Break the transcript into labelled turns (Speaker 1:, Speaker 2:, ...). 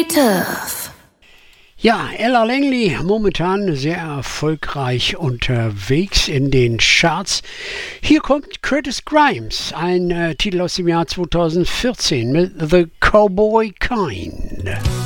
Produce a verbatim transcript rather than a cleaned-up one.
Speaker 1: Turf.
Speaker 2: Ja, Ella Langley momentan sehr erfolgreich unterwegs in den Charts. Hier kommt Curtis Grimes, ein äh, Titel aus dem Jahr zweitausendvierzehn mit The Cowboy Kind.